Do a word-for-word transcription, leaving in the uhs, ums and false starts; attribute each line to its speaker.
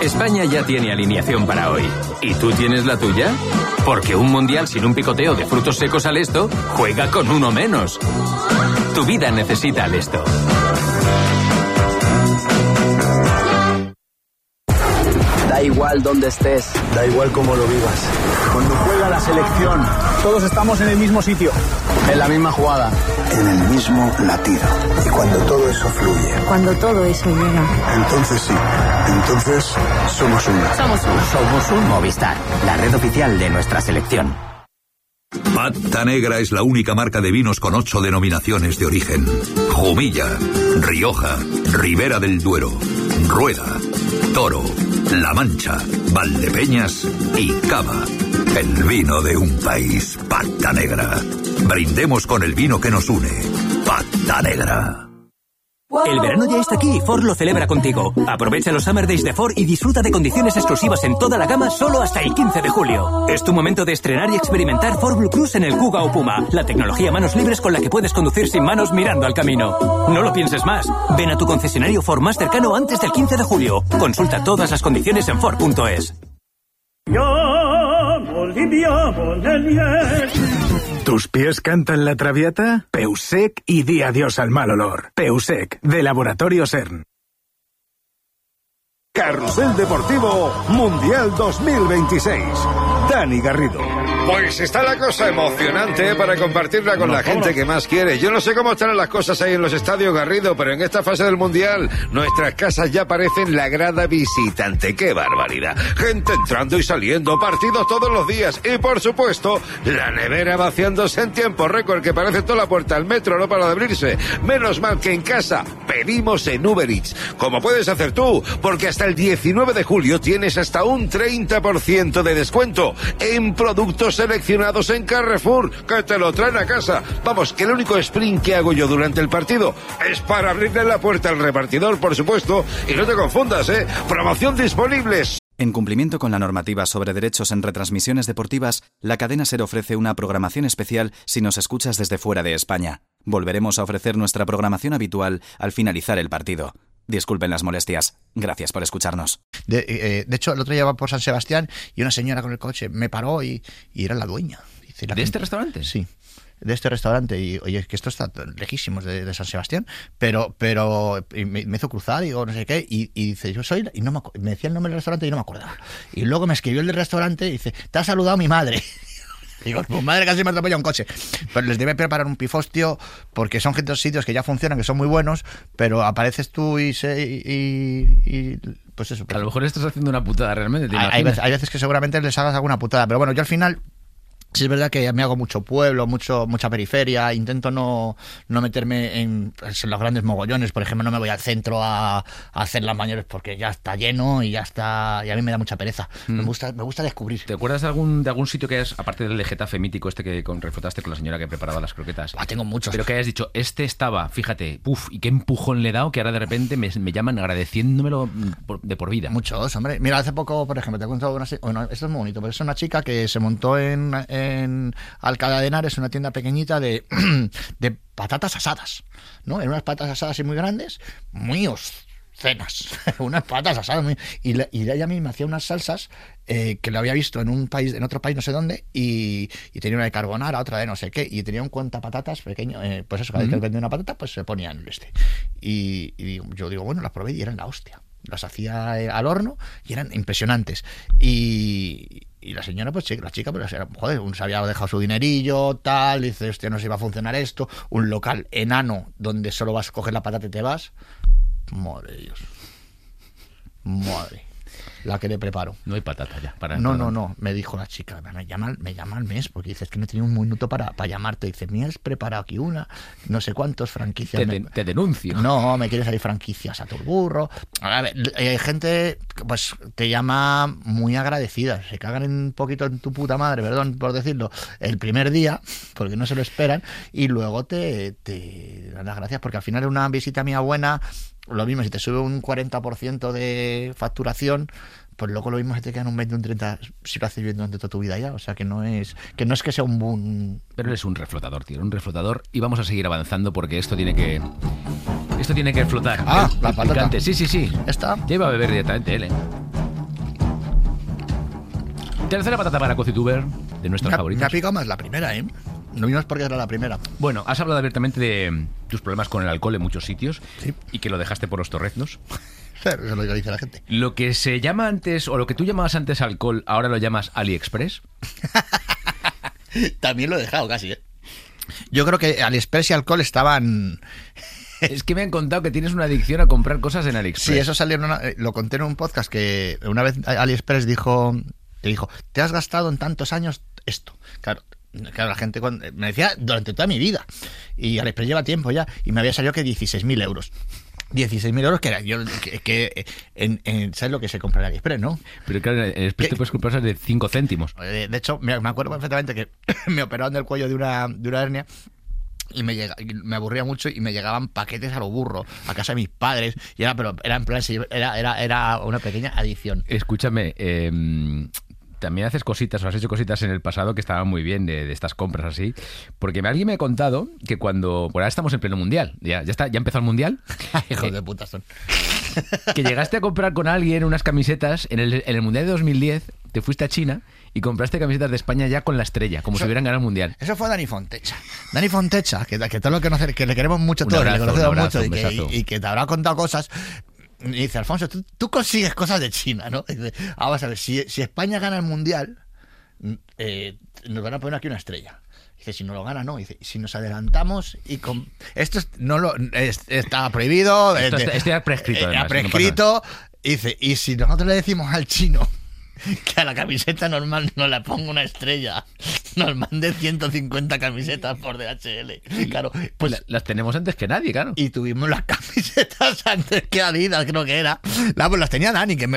Speaker 1: España ya tiene alineación para hoy. ¿Y tú tienes la tuya? Porque un mundial sin un picoteo de frutos secos al Esto juega con uno menos. Tu vida necesita al Esto.
Speaker 2: Da igual dónde estés,
Speaker 3: da igual cómo lo vivas.
Speaker 4: Cuando juega la selección, todos estamos en el mismo sitio,
Speaker 2: en la misma jugada,
Speaker 3: en el mismo latido. Y cuando todo eso fluye,
Speaker 5: cuando todo eso llega,
Speaker 3: entonces sí, entonces somos uno.
Speaker 5: Somos uno.
Speaker 6: Somos un Movistar, la red oficial de nuestra selección.
Speaker 7: Pata Negra es la única marca de vinos con ocho denominaciones de origen. Jumilla, Rioja, Ribera del Duero, Rueda, Toro, La Mancha, Valdepeñas y Cava. El vino de un país. Pata Negra. Brindemos con el vino que nos une. Pata Negra.
Speaker 8: El verano ya está aquí y Ford lo celebra contigo. Aprovecha los Summer Days de Ford y disfruta de condiciones exclusivas en toda la gama solo hasta el quince de julio. Es tu momento de estrenar y experimentar Ford Blue Cruise en el Kuga o Puma, la tecnología manos libres con la que puedes conducir sin manos mirando al camino. No lo pienses más. Ven a tu concesionario Ford más cercano antes del quince de julio. Consulta todas las condiciones en Ford punto es.
Speaker 9: ¿Tus pies cantan la traviata? Peusec y di adiós al mal olor. Peusec, de Laboratorio CERN.
Speaker 10: Carrusel Deportivo Mundial dos mil veintiséis. Dani Garrido.
Speaker 11: Pues está la cosa emocionante para compartirla con la gente que más quiere. Yo no sé cómo estarán las cosas ahí en los estadios, Garrido, pero en esta fase del Mundial nuestras casas ya parecen la grada visitante. ¡Qué barbaridad! Gente entrando y saliendo, partidos todos los días y, por supuesto, la nevera vaciándose en tiempo récord, que parece toda la puerta al metro no para de abrirse. Menos mal que en casa pedimos en Uber Eats, como puedes hacer tú, porque hasta el diecinueve de julio tienes hasta un treinta por ciento de descuento en productos seleccionados en Carrefour, que te lo traen a casa. Vamos, que el único sprint que hago yo durante el partido es para abrirle la puerta al repartidor, por supuesto, y no te confundas, ¿eh? Promoción disponible.
Speaker 12: En cumplimiento con la normativa sobre derechos en retransmisiones deportivas, la cadena SER ofrece una programación especial si nos escuchas desde fuera de España. Volveremos a ofrecer nuestra programación habitual al finalizar el partido. Disculpen las molestias. Gracias por escucharnos.
Speaker 13: De, eh, de hecho, el otro día iba por San Sebastián y una señora con el coche me paró y, y era la dueña. Dice, la
Speaker 14: ¿De
Speaker 13: gente,
Speaker 14: este restaurante?
Speaker 13: Sí, de este restaurante. Y oye, es que esto está lejísimos de, de San Sebastián, pero pero me, me hizo cruzar y digo, no sé qué, y, y dice, yo soy, y no me, me decía el nombre del restaurante y no me acordaba. Y luego me escribió el del restaurante y dice, te ha saludado mi madre. Digo, tu madre casi me atropella un coche. Pero les debe preparar un pifostio, porque son gente de sitios que ya funcionan, que son muy buenos, pero apareces tú y se y, y pues eso. Pues,
Speaker 14: a lo mejor estás haciendo una putada realmente. ¿Te
Speaker 13: hay, veces, hay veces que seguramente les hagas alguna putada, pero bueno, yo al final sí es verdad que me hago mucho pueblo, mucho mucha periferia, intento no, no meterme en, en los grandes mogollones. Por ejemplo, no me voy al centro a, a hacer las mayores porque ya está lleno y ya está, y a mí me da mucha pereza. Mm. Me gusta me gusta descubrir.
Speaker 14: ¿Te acuerdas de algún de algún sitio que hayas, aparte del de Getafe mítico este que con, reflotaste con la señora que preparaba las croquetas?
Speaker 13: Ah, tengo muchos.
Speaker 14: Pero que hayas dicho, este estaba, fíjate, puf, y qué empujón le he dado, que ahora de repente me, me llaman agradeciéndomelo por, de por vida.
Speaker 13: Muchos, hombre. Mira, hace poco, por ejemplo, te he contado una, bueno, esto es muy bonito, pero es una chica que se montó en, en en Alcalá de Henares, una tienda pequeñita de, de patatas asadas, ¿no? En unas patatas asadas así muy grandes, muy obscenas, unas patatas asadas muy, y, la, y ella misma hacía unas salsas eh, que lo había visto en un país, en otro país no sé dónde, y, y tenía una de carbonara, otra de no sé qué, y tenía un cuentapatatas pequeño, eh, pues eso, cada vez que vendía una patata, pues se ponía en el este, y, y digo, yo digo, bueno, las probé y eran la hostia. Las hacía al horno y eran impresionantes. Y, y la señora, pues la chica, pues, joder, se había dejado su dinerillo, tal, dice, hostia, no se iba a funcionar esto. Un local enano donde solo vas a coger la patata y te vas. Madre de Dios. Madre. La que le preparo.
Speaker 14: No hay patata ya. Para
Speaker 13: no, no, no. Me dijo la chica, me llama, me llama al mes, porque dices que no tenía un minuto para, para llamarte. Dice, me has preparado aquí una, no sé cuántos franquicias.
Speaker 14: Te,
Speaker 13: me...
Speaker 14: te denuncio.
Speaker 13: No, me quieres salir franquicias a tu burro. A ver, hay gente, pues te llama muy agradecida. Se cagan un poquito en tu puta madre, perdón por decirlo, el primer día, porque no se lo esperan, y luego te, te dan las gracias, porque al final es una visita mía buena. Lo mismo, si te sube un cuarenta por ciento de facturación, pues luego lo mismo se te quedan un veinte, un treinta si lo haces bien durante toda tu vida ya. O sea que no es que no es que sea un boom.
Speaker 14: Pero eres un reflotador, tío, un reflotador, y vamos a seguir avanzando porque esto tiene que esto tiene que flotar.
Speaker 13: Ah, la patata.
Speaker 14: Picante. Sí, sí, sí.
Speaker 13: ¿Esta?
Speaker 14: Ya iba a beber directamente él, ¿eh? Tercera patata para CociTuber, de nuestras
Speaker 13: me ha,
Speaker 14: favoritas.
Speaker 13: Me ha picado más la primera, ¿eh? No vimos porque era la primera.
Speaker 14: Bueno, has hablado abiertamente de tus problemas con el alcohol en muchos sitios, sí, y que lo dejaste por los torreznos.
Speaker 13: Claro, eso es lo que dice la gente.
Speaker 14: Lo que se llama antes, o lo que tú llamabas antes alcohol, ahora lo llamas AliExpress.
Speaker 13: También lo he dejado casi, ¿eh? Yo creo que AliExpress y alcohol estaban...
Speaker 14: Es que me han contado que tienes una adicción a comprar cosas en AliExpress.
Speaker 13: Sí, eso salió en una, lo conté en un podcast que una vez AliExpress dijo, te dijo, te has gastado en tantos años esto. Claro, claro la gente cuando, me decía durante toda mi vida. Y AliExpress lleva tiempo ya. Y me había salido que dieciséis mil euros. dieciséis mil euros que era yo que, que en, en, ¿sabes lo que se compra en AliExpress, no?
Speaker 14: Pero claro, en AliExpress te puedes comprar esas de cinco céntimos.
Speaker 13: De, de hecho, me, me acuerdo perfectamente que me operaron del cuello de una, de una hernia. Y me, llega, y me aburría mucho y me llegaban paquetes a lo burro a casa de mis padres y era pero era en plan era era era una pequeña adicción.
Speaker 14: Escúchame, eh, también haces cositas o has hecho cositas en el pasado que estaban muy bien de, de estas compras así, porque alguien me ha contado que cuando por ahora estamos en pleno mundial, ya ya está ya empezó el mundial.
Speaker 13: Hijos
Speaker 14: eh,
Speaker 13: de puta son.
Speaker 14: Que llegaste a comprar con alguien unas camisetas en el, en el mundial de dos mil diez, te fuiste a China y compraste camisetas de España ya con la estrella, como eso, si hubieran ganado el mundial.
Speaker 13: Eso fue Dani Fontecha. Dani Fontecha, que, que todo lo que, nos, que le queremos mucho, todos,
Speaker 14: abrazo,
Speaker 13: le conocemos
Speaker 14: abrazo,
Speaker 13: mucho y que, y, y que te habrá contado cosas. Y dice, Alfonso, tú, tú consigues cosas de China, ¿no? Y dice, ah, vamos a ver, si, si España gana el mundial, eh, nos van a poner aquí una estrella. Dice, si no lo gana, no. Dice, si nos adelantamos y con... Esto es, no lo es, está prohibido.
Speaker 14: Esto
Speaker 13: eh,
Speaker 14: está, está prescrito.
Speaker 13: Está prescrito. No dice, y si nosotros le decimos al chino que a la camiseta normal no le pongo una estrella, nos mande ciento cincuenta camisetas por D H L. Claro, pues
Speaker 14: las tenemos antes que nadie, claro.
Speaker 13: Y tuvimos las camisetas antes que Adidas, creo que era. La, pues las tenía Dani, que me